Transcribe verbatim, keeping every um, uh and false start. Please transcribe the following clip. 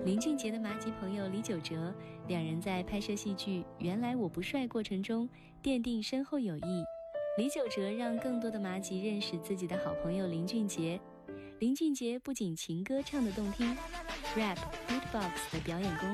林俊杰的麻吉朋友李玖哲，两人在拍摄戏剧《原来我不帅》过程中奠定深厚友谊。李玖哲让更多的麻吉认识自己的好朋友林俊杰。林俊杰不仅情歌唱得动听， rap beatbox 的表演功